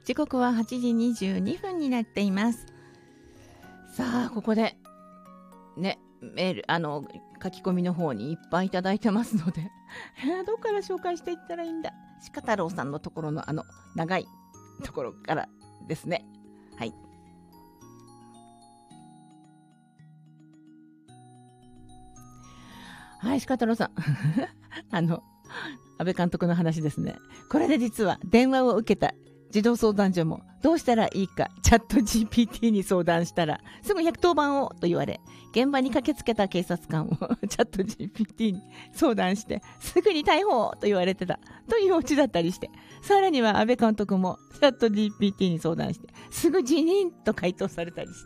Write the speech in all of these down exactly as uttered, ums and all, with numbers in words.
時刻ははちじにじゅうにふんになっています。さあ、ここでね、メール、あの書き込みの方にいっぱいいただいてますのでどっから紹介していったらいいんだ。鹿太郎さんのところのあの長いところからですね。はい。はい、鹿太郎さんあの安倍監督の話ですね。これで実は電話を受けた児童相談所もどうしたらいいかチャット ジーピーティー に相談したらすぐひゃくとおばんをと言われ、現場に駆けつけた警察官をチャット ジーピーティー に相談してすぐに逮捕と言われてたというオチだったりして、さらには安倍監督もチャット ジーピーティー に相談してすぐ辞任と回答されたり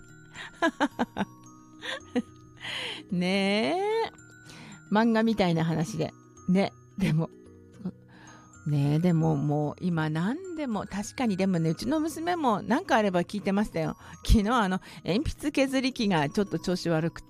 してねえ、漫画みたいな話でね。でもねえ、でももう今何でも確かに、でもね、うちの娘も何かあれば聞いてましたよ。昨日あの鉛筆削り器がちょっと調子悪くって、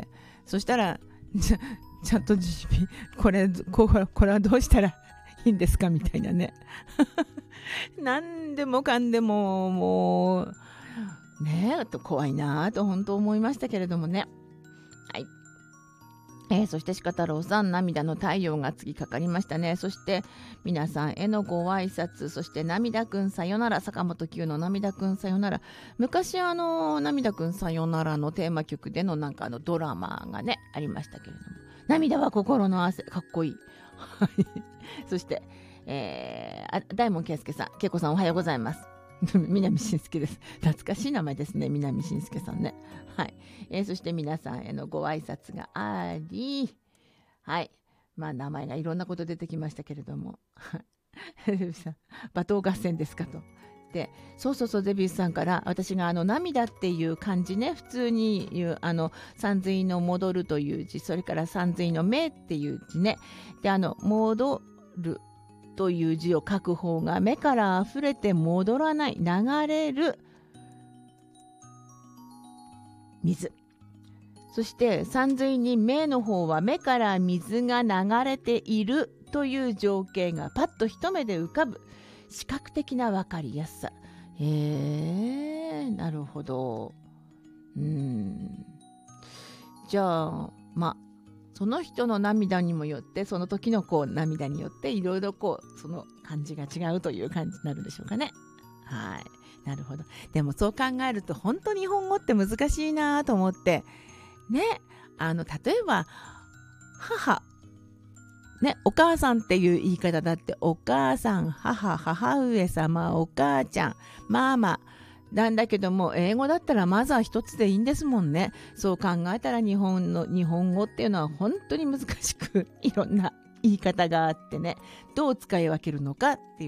そしたらチャット ジーピー これこうこれはどうしたらいいんですかみたいなね何でもかんでももうねえと怖いなと本当思いましたけれどもね。はい。えー、そして鹿太郎さん、涙の太陽が次かかりましたね。そして皆さんへのご挨拶、そして涙くんさよなら、坂本九の涙くんさよなら、昔あの涙くんさよならのテーマ曲でのなんかあのドラマがねありましたけれども、涙は心の汗、かっこいいそして、えー、あ大門圭介さん、恵子さんおはようございます南信介です。懐かしい名前ですね、南信介さんね。はい。えー、そして皆さんへのご挨拶があり、はい。まあ名前がいろんなこと出てきましたけれども、デビューさん、罵倒合戦ですかと。で、そうそうそう、デビューさんから私があの涙っていう漢字ね、普通に言うあの三髄の戻るという字、それから三髄の目っていう字ね。で、あの戻るという字を書く方が目から溢れて戻らない、流れる水。そして三髄に目の方は目から水が流れているという情景がパッと一目で浮かぶ視覚的な分かりやすさ。へえ、なるほど。うーん。じゃあまあその人の涙にもよって、その時のこう涙によっていろいろこうその感じが違うという感じになるでしょうかね。はい、なるほど。でもそう考えると本当に日本語って難しいなと思ってね。あの例えば母ね、お母さんっていう言い方だって、お母さん、母、母上様、お母ちゃん、ママなんだけども、英語だったらまずは一つでいいんですもんね。そう考えたら日本の日本語っていうのは本当に難しくいろんな言い方があってね、どう使い分けるのかっていう